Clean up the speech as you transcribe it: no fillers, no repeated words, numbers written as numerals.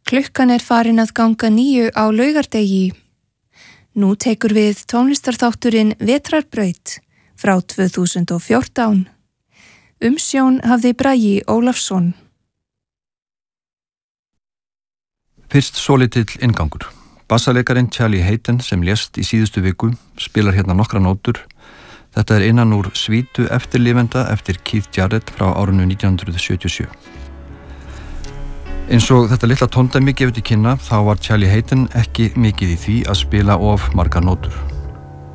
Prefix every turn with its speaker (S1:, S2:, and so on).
S1: Klukkan farin að ganga 9 á laugardegi. Nú tekur við tónlistarþátturinn Vetrarbraut frá 2014. Umsjón hafði Bragi Ólafsson.
S2: Fyrst svolítill inngangur. Bassalekarinn Charlie Hayden sem lést í síðustu viku spilar hérna nokkra nótur. Þetta innan úr svítu eftirlifenda eftir Keith Jarrett frá árinu 1977. Eins og þetta litla tóndæmi gefur til kynna þá var Charlie Hayden ekki mikið í því að spila of margar nótur.